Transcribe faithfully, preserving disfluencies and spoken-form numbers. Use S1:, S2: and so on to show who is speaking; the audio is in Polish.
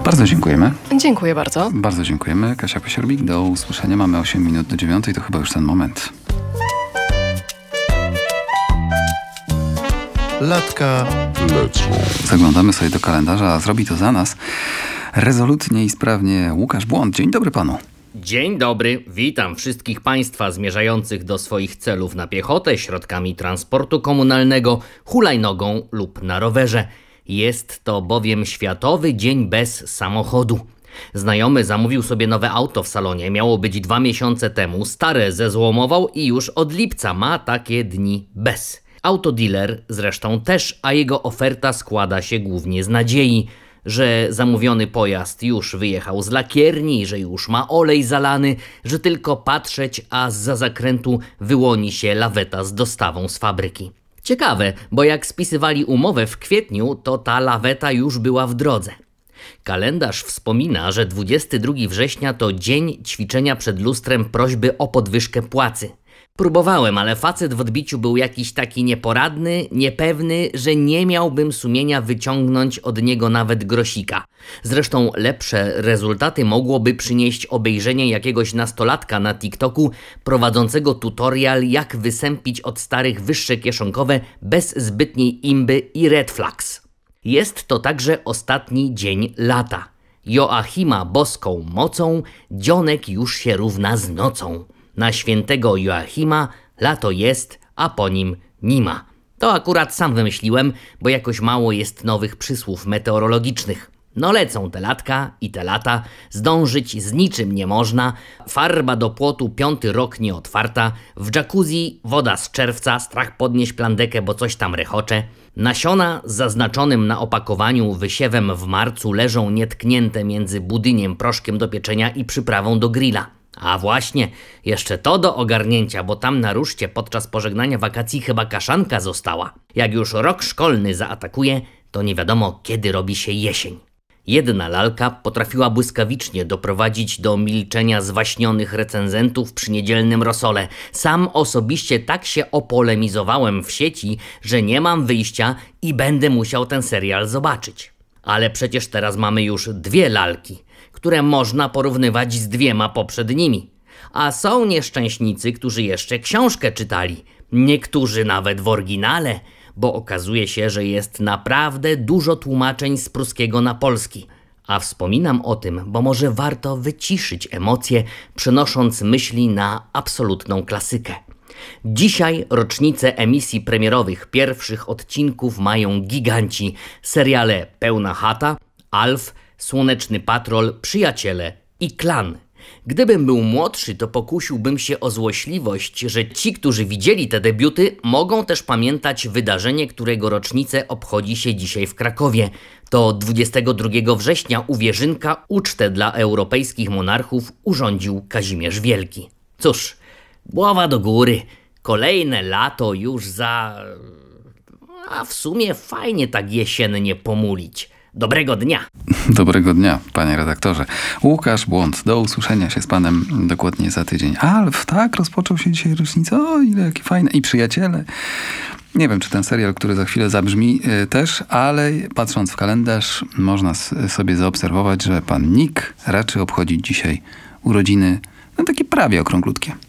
S1: Bardzo dziękujemy.
S2: Dziękuję bardzo.
S1: Bardzo dziękujemy. Kasia Pasierbik, do usłyszenia. Mamy osiem minut do dziewiątej, to chyba już ten moment.
S3: Latka lecą.
S1: Zaglądamy sobie do kalendarza, a zrobi to za nas rezolutnie i sprawnie Łukasz Błąd. Dzień dobry panu.
S4: Dzień dobry, witam wszystkich Państwa zmierzających do swoich celów na piechotę, środkami transportu komunalnego, hulajnogą lub na rowerze. Jest to bowiem Światowy Dzień Bez Samochodu. Znajomy zamówił sobie nowe auto w salonie, miało być dwa miesiące temu, stare zezłomował i już od lipca ma takie dni bez. Autodealer zresztą też, a jego oferta składa się głównie z nadziei, że zamówiony pojazd już wyjechał z lakierni, że już ma olej zalany, że tylko patrzeć, a zza zakrętu wyłoni się laweta z dostawą z fabryki. Ciekawe, bo jak spisywali umowę w kwietniu, to ta laweta już była w drodze. Kalendarz wspomina, że dwudziestego drugiego września to dzień ćwiczenia przed lustrem prośby o podwyżkę płacy. Próbowałem, ale facet w odbiciu był jakiś taki nieporadny, niepewny, że nie miałbym sumienia wyciągnąć od niego nawet grosika. Zresztą lepsze rezultaty mogłoby przynieść obejrzenie jakiegoś nastolatka na TikToku prowadzącego tutorial, jak wysępić od starych wyższe kieszonkowe bez zbytniej imby i red flags. Jest to także ostatni dzień lata. Joachima boską mocą, dzionek już się równa z nocą. Na świętego Joachima lato jest, a po nim nie ma. To akurat sam wymyśliłem, bo jakoś mało jest nowych przysłów meteorologicznych. No lecą te latka i te lata, zdążyć z niczym nie można, farba do płotu piąty rok nie otwarta, w jacuzzi woda z czerwca, strach podnieść plandekę, bo coś tam rechocze. Nasiona z zaznaczonym na opakowaniu wysiewem w marcu leżą nietknięte między budyniem, proszkiem do pieczenia i przyprawą do grilla. A właśnie, jeszcze to do ogarnięcia, bo tam na ruszcie podczas pożegnania wakacji chyba kaszanka została. Jak już rok szkolny zaatakuje, to nie wiadomo kiedy robi się jesień. Jedna lalka potrafiła błyskawicznie doprowadzić do milczenia zwaśnionych recenzentów przy niedzielnym rosole. Sam osobiście tak się opolemizowałem w sieci, że nie mam wyjścia i będę musiał ten serial zobaczyć. Ale przecież teraz mamy już dwie lalki, które można porównywać z dwiema poprzednimi. A są nieszczęśnicy, którzy jeszcze książkę czytali. Niektórzy nawet w oryginale, bo okazuje się, że jest naprawdę dużo tłumaczeń z pruskiego na polski. A wspominam o tym, bo może warto wyciszyć emocje, przenosząc myśli na absolutną klasykę. Dzisiaj rocznicę emisji premierowych pierwszych odcinków mają giganci. Seriale Pełna chata, Alf, Słoneczny Patrol, Przyjaciele i Klan. Gdybym był młodszy, to pokusiłbym się o złośliwość, że ci, którzy widzieli te debiuty, mogą też pamiętać wydarzenie, którego rocznicę obchodzi się dzisiaj w Krakowie. To dwudziestego drugiego września u Wierzynka ucztę dla europejskich monarchów urządził Kazimierz Wielki. Cóż, głowa do góry, kolejne lato już za... a w sumie fajnie tak jesiennie pomulić. Dobrego dnia.
S1: Dobrego dnia, panie redaktorze. Łukasz Błąd, do usłyszenia się z panem dokładnie za tydzień. Alf, tak, rozpoczął się dzisiaj rocznica. O, ile jakie fajne. I Przyjaciele. Nie wiem, czy ten serial, który za chwilę zabrzmi y, też, ale patrząc w kalendarz, można s- sobie zaobserwować, że pan Nick raczy obchodzić dzisiaj urodziny, no takie prawie okrąglutkie.